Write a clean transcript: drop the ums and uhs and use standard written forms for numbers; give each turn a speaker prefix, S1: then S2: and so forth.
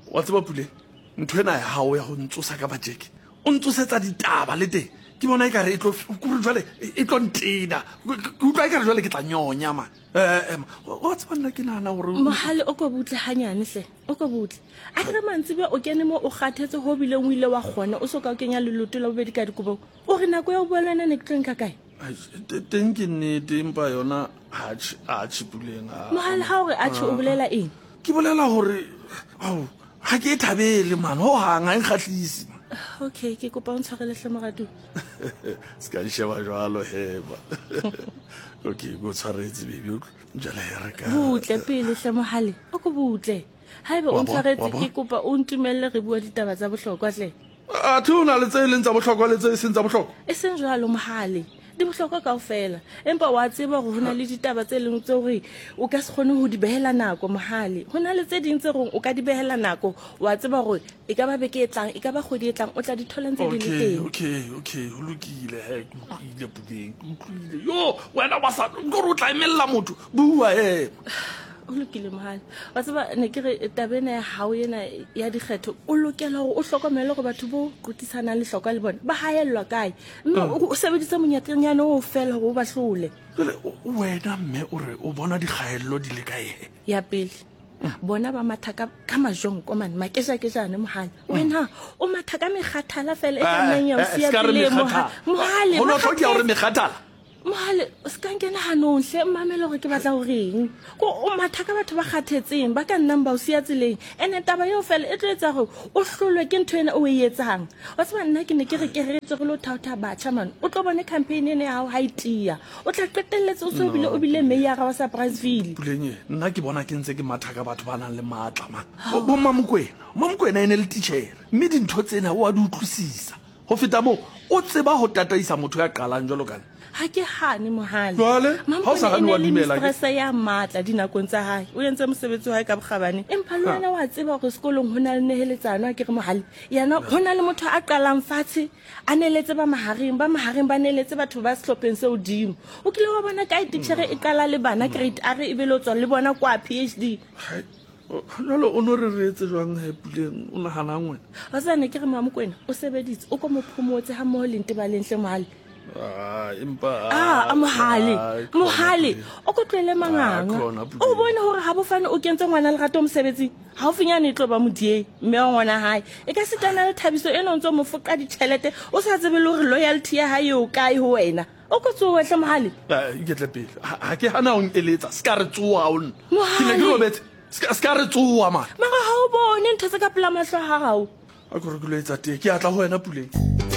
S1: wa tseba Pule ntho ena ya hao ya go ntsosa ka bajeke o ntsosetsa ditaba le teng ke bona e ka re jwale e tlo ntena ke utlwa e ka re jwale ke tla nyonya man wa tseba nna ke nagana gore
S2: Mohale o ko butle hanyane hle o ko butle a re mantsibe o kene mo o kgathetse ho bile o ile wa gona o soka o kenya leloto la bobedi ka dikobo o re nako ya o buelana ne ke tlo nka kae
S1: teng ke nnete empa yona a Puleng
S2: Mohale ha o re a o bolela eng
S1: ke bolela gore ga ke e thabele man ho hanga e kgatlhisi
S2: okay ke kopa o ntshwarele hle moratu
S1: se ka sheba jwalo heba okay go tshwaretse baby jala ya re ka
S2: butle pele hle Mohale o ko butle haeba o ntshwaretse ke kopa o ntumelle re bua ditaba tsa bohlokwa hle
S1: a thona le tse leng tsa bohlokwa le tse seng tsa bohlokwa
S2: e seng jwalo Mohale di bohlokwa kaofela empa wa tseba gore hona le ditaba tse leng tse gore o ka se kgone ho di behela nako Mohale hona le tse ding tse gore o ka di behela nako wa tseba gore e ka ba beke e tlang e ka ba kgwedi e tlang o tla di thola ntse di le teng
S1: okay ho lokile he kutlile Puleng kutlile yo wena wa sa go tla emella motho bua he
S2: o lokile Mohale wa tseba ne ke re tabena ya hao ena ya dikgetho o lokela gore o hlokomele go batho bo qotisana le hloka le bona ba haellwa kae mme o sebedisa monyatlanyana o fela gore o ba hlole
S1: wena mme o re o bona dikgaello di le kae
S2: ya pele bona ba mathaka ka majong komane makesha jane Mohale wena o mathaka meghathala fela e ka neng ya o sia le Mohale
S1: ho no tlhoki gore meghathala
S2: Mohale o ska nkena hanonhle mmamele gore ke batla go reng ko o mathaka batho ba kgathetseng ba ka nnang ba o sia tseleng ene taba yo fela e tlo etsa gore o hlolwe ke ntho ena o e etsang wa tseba nna ke ne ke re ke retse go lo thauta batjha man o tlo bone campaign ene ya hao ha itia o tla qetelletse o so o bile mayor wa Surpriseville
S1: Puleng nna ke bona ke ntse ke mathaka batho ba nang le matla man bo Mamokwena ene le teacher mme dintho tsena o a di utlwisisa go feta mo o tseba go tataisa motho ya qalang jalo kana
S2: ha ke hane Mohale
S1: ha o sa gane wa dumela
S2: ke stress ya matla dinakong tsa hae o entse mosebetsi wa hae ka bogabane empa le wena wa tseba go sekolong hona le neheletsano a ke re Mohale yana hona le motho a qalang fatshe a neletse ba mahareng ba neletse batho ba sehlopheng se odimo o kile wa bona ka teacher e qala le bana grade R e be lo tswa le bona kwa PhD
S1: Lolo o no re retse jwang he Puleng o nagana ngwe
S2: wa tsane ke re Mamokwena o sebeditse o ko mo phomotse ha mo le ntebale ntle Mohale Mohale o ko tlwele manganga o bone hore ha bofane o kentse ngwana le gato mosebetsi ha o finyane tlo ba modie mme wa ngwana hae e ka setana le thabiso eno ntse mo foqa ditšhelete o sa tsebe le hore loyalty ya hae o kae ho wena o ko tsowe hle Mohale
S1: ke tle pele ha ke hana o eletsa ska re tsoa o ke ne ke robetse ska re tsoa man
S2: mara ha o bone ntse ka pela mahlo ha hao
S1: a go re ke lo etsa te ke atla ho wena Puleng